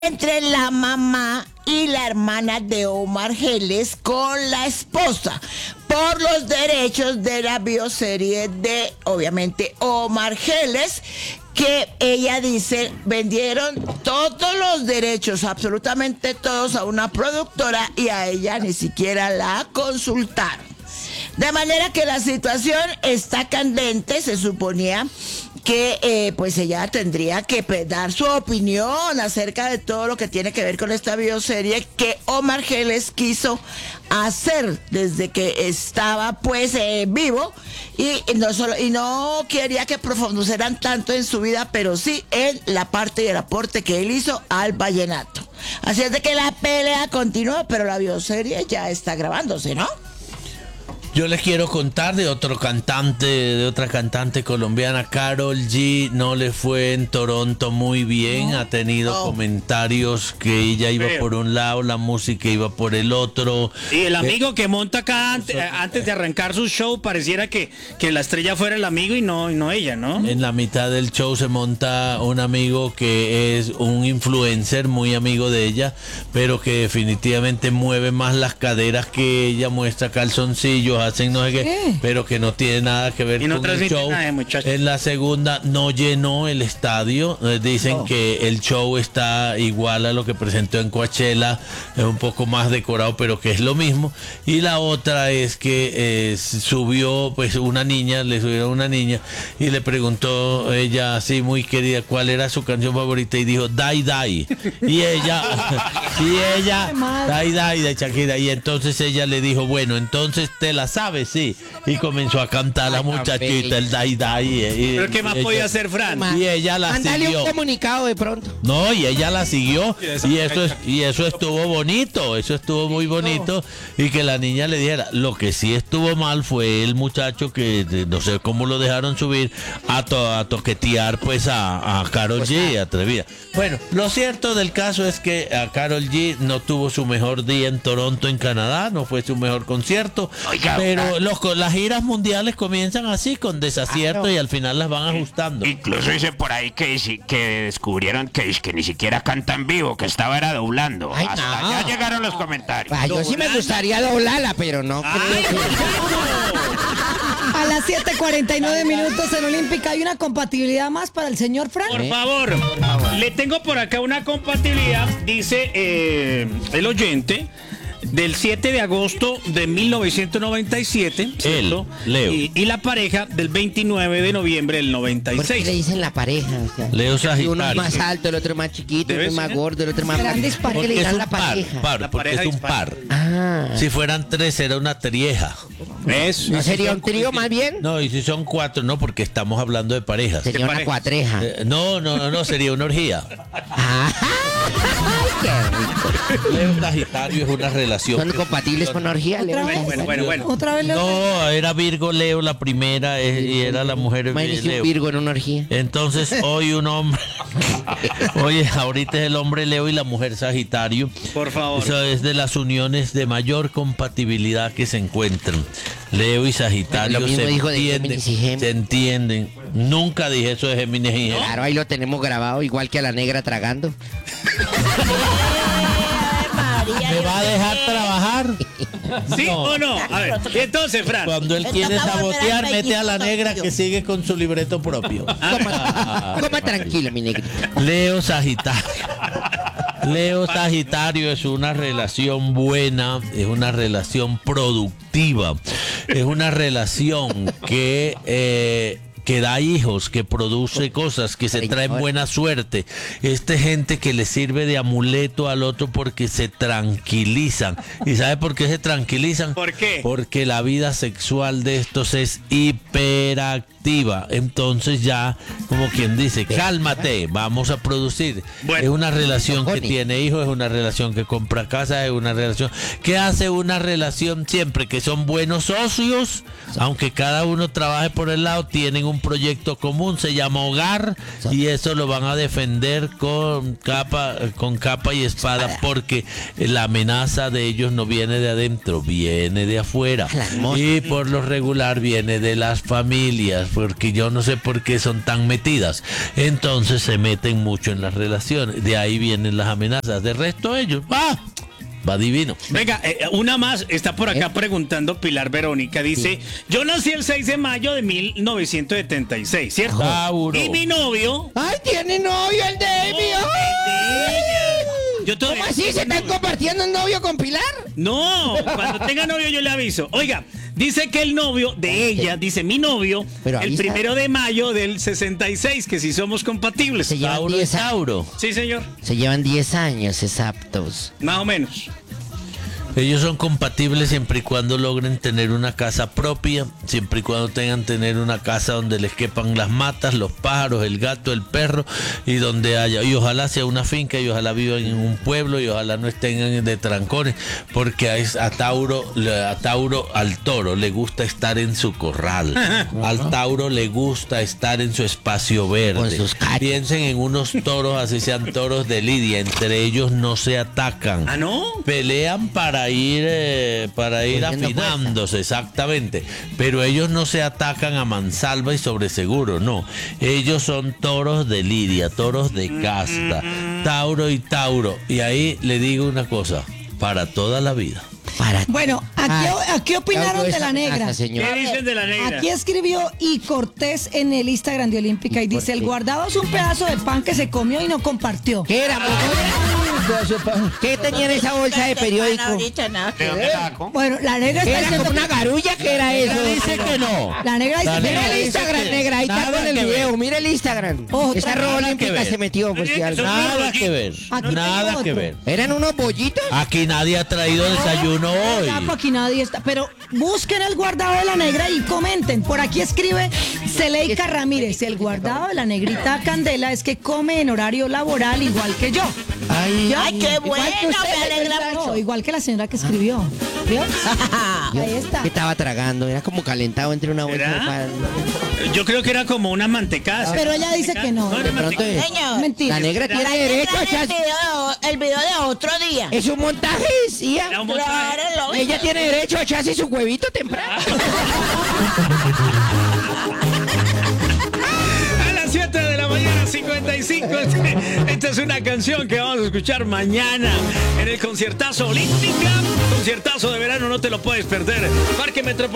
entre la mamá y la hermana de Omar Geles con la esposa por los derechos de la bioserie de, obviamente, Omar Geles, que ella dice vendieron todos los derechos, absolutamente todos, a una productora y a ella ni siquiera la consultaron. De manera que la situación está candente. Se suponía que pues ella tendría que dar su opinión acerca de todo lo que tiene que ver con esta bioserie que Omar Geles quiso hacer desde que estaba pues vivo y no quería que profundizaran tanto en su vida, pero sí en la parte y el aporte que él hizo al vallenato. Así es de que la pelea continúa, pero la bioserie ya está grabándose, ¿no? Yo les quiero contar de otra cantante colombiana, Karol G. No le fue en Toronto muy bien, ha tenido comentarios que ella iba por un lado, la música iba por el otro. Y el amigo que monta acá antes de arrancar su show, pareciera que la estrella fuera el amigo y no ella, ¿no? En la mitad del show se monta un amigo que es un influencer muy amigo de ella, pero que definitivamente mueve más las caderas que ella, muestra calzoncillos, hacen no sé qué, pero que no tiene nada que ver con el show. En la segunda no llenó el estadio, dicen que el show está igual a lo que presentó en Coachella, es un poco más decorado, pero que es lo mismo. Y la otra es que subió pues le subieron una niña y le preguntó ella así muy querida cuál era su canción favorita y dijo Die Die, y ella Die Die de Shakira, y entonces ella le dijo bueno, entonces te la sabes, sí, y comenzó a cantar la muchachita el Die Die. ¿Pero qué más podía hacer, Fran? Y ella la Mándale siguió. un comunicado de pronto. No, y ella la siguió, y eso estuvo bonito, eso estuvo muy bonito, y que la niña le dijera. Lo que sí estuvo mal fue el muchacho que no sé cómo lo dejaron subir a toquetear pues a Karol G, atrevida. Bueno, lo cierto del caso es que a Karol G no tuvo su mejor día en Toronto, en Canadá, no fue su mejor concierto. Pero las giras mundiales comienzan así, con desacierto, y al final las van ajustando. Incluso dicen por ahí que descubrieron que ni siquiera canta en vivo, que era doblando. Ay, hasta no. allá llegaron los comentarios. Yo sí me gustaría doblarla, pero no creo que... A las 7:49 minutos en Olímpica hay una compatibilidad más para el señor Frank. Por favor, le tengo por acá una compatibilidad, dice el oyente, del 7 de agosto de 1997, ¿cierto? Leo. Y la pareja del 29 de noviembre del ¿Por qué 96. le dicen la pareja? O sea, Leo Sagitario. uno es más alto, el otro es más chiquito, uno es más gordo, el otro es más... Grandes ¿Por qué le Porque es dirán un la pareja? porque es un par. Ah, Si fueran tres era una trieja. ¿Ves? ¿no sería un trío más bien? No, y si son cuatro, no, porque estamos hablando de parejas. Sería una pareja? cuatreja. No, sería una orgía. ¡Ay, qué rico! Leo Sagitario es una relación. ¿Son compatibles con la orgía? ¿Otra vez? Bueno. Otra vez No, era Virgo Leo la primera y era la mujer Imagínese un Leo. Virgo en una orgía. Entonces hoy un hombre, ahorita es el hombre Leo y la mujer Sagitario. Por favor. Eso es de las uniones de mayor compatibilidad que se encuentran. Leo y Sagitario Lo mismo se dijo de entienden, Géminis y Géminis. se entienden. Nunca dije eso de Géminis y Géminis. Claro, ahí lo tenemos grabado, igual que a la negra tragando. ¿Me va a dejar trabajar? ¿Sí No. o no? A ver, y entonces, Fran. Cuando él quiere sabotear, mete a la negra que sigue con su libreto propio. Coma tranquilo, mi negrito. Leo Sagitario. Leo Sagitario es una relación buena, es una relación productiva, es una relación que da hijos, que produce cosas, que se traen buena suerte. Esta gente que le sirve de amuleto al otro porque se tranquilizan. ¿Y sabe por qué se tranquilizan? ¿Por qué? Porque la vida sexual de estos es hiperactiva. Entonces ya, como quien dice, cálmate, vamos a producir. Bueno. Es una relación que Cojones. tiene hijos, es una relación que compra casa, es una relación que hace una relación siempre que son buenos socios, aunque cada uno trabaje por el lado, tienen un proyecto común, se llama Hogar, y eso lo van a defender con capa y espada, porque la amenaza de ellos no viene de adentro, viene de afuera, y por lo regular viene de las familias, porque yo no sé por qué son tan metidas, entonces se meten mucho en las relaciones, de ahí vienen las amenazas. De resto ellos va divino. Venga, una más, está por acá preguntando Pilar Verónica, dice, yo nací el 6 de mayo de 1976, ¿cierto? Tauro. Y mi novio... ¡Ay, tiene novio el David! Yo ¿Cómo así? ¿Se están compartiendo el novio con Pilar? No, cuando tenga novio yo le aviso. Oiga, dice que el novio de ella, dice mi novio, el 1 de mayo del 66, que si somos compatibles. Se llevan Tauro y 10 Tauro. Sí, señor. Se llevan 10 años exactos. Más o menos. Ellos son compatibles siempre y cuando logren tener una casa propia, siempre y cuando tener una casa donde les quepan las matas, los pájaros, el gato, el perro, y donde haya, y ojalá sea una finca, y ojalá vivan en un pueblo, y ojalá no estén de trancones, porque a Tauro, al toro le gusta estar en su corral, al Tauro le gusta estar en su espacio verde. Con sus cachos. Piensen en unos toros, así sean toros de lidia, entre ellos no se atacan. ¿Ah, no? Pelean para ir afinándose, exactamente, pero ellos no se atacan a mansalva y sobre seguro, no, ellos son toros de lidia, toros de casta, Tauro y Tauro, y ahí le digo una cosa, para toda la vida. Bueno, aquí opinaron de la negra. ¿Qué dicen de la negra? Aquí escribió Y Cortés en el Instagram de Olímpica y dice, el guardado es un pedazo de pan que se comió y no compartió. ¿Qué era? ¿Qué tenía en esa bolsa de periódico? ¿De dónde saco? Bueno, la negra está ¿Era diciendo como una garulla? ¿Qué era eso? Dice que no. La negra dice que Mira no. el Instagram, negra, ahí está con el video. Mira el Instagram. Ojo, Esa nada roba que olímpica ver. se metió, por si algo. Nada que ver, Aquí nada tengo que otro. ver. ¿Eran unos bollitos? Aquí nadie ha traído desayuno hoy. Tapo, aquí nadie está. Pero busquen el guardado de la negra y comenten. Por aquí escribe Celeika Ramírez. El guardado de la negrita Candela es que come en horario laboral igual que yo. Ay, ¡Qué bueno! Me alegra No, mucho. igual que la señora que escribió. ¿Vio? Ahí está. ¿Qué estaba tragando? Era como calentado entre una bolsa de ¿Será? pan. Yo creo que era como una mantecada. Pero ella dice que no. era De pronto mantecada. Señor, Mentira. la negra tiene derecho a echar... el video de otro día. Es un montaje, decía. Era un montaje. Claro, lo Ella tiene derecho a echarse su huevito temprano. A las 7 de la mañana, 55. Esta es una canción que vamos a escuchar mañana en el Conciertazo Olímpica. Conciertazo de verano, no te lo puedes perder. Parque Metropolitano.